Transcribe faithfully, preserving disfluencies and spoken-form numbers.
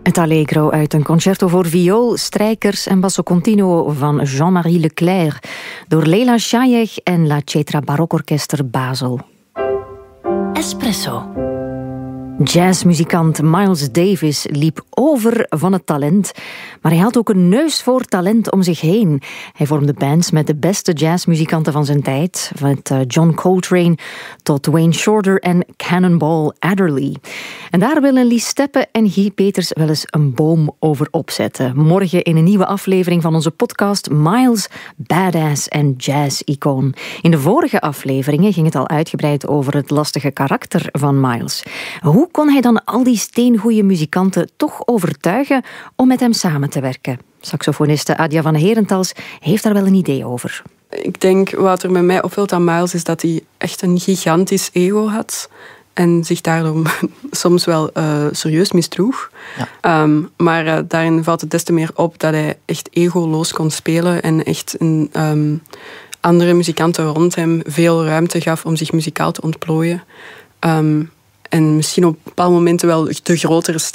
Het Allegro uit een concerto voor viool, strijkers en basso continuo van Jean-Marie Leclerc door Leila Shayek en La Cetra Barokorkester Basel. Espresso. Jazzmuzikant Miles Davis liep over van het talent, maar hij had ook een neus voor talent om zich heen. Hij vormde bands met de beste jazzmuzikanten van zijn tijd, van John Coltrane tot Wayne Shorter en Cannonball Adderley. En daar willen Lies Steppe en Guy Peters wel eens een boom over opzetten. Morgen in een nieuwe aflevering van onze podcast Miles, Badass en Jazz-icoon. In de vorige afleveringen ging het al uitgebreid over het lastige karakter van Miles. Hoe Hoe kon hij dan al die steengoeie muzikanten toch overtuigen om met hem samen te werken? Saxofoniste Adja van Herentals heeft daar wel een idee over. Ik denk, wat er bij mij opvalt aan Miles is dat hij echt een gigantisch ego had. En zich daarom soms wel uh, serieus misdroeg. Ja. Um, maar uh, daarin valt het des te meer op dat hij echt egoloos kon spelen. En echt een, um, andere muzikanten rond hem veel ruimte gaf om zich muzikaal te ontplooien. Um, En misschien op bepaalde momenten wel de grotere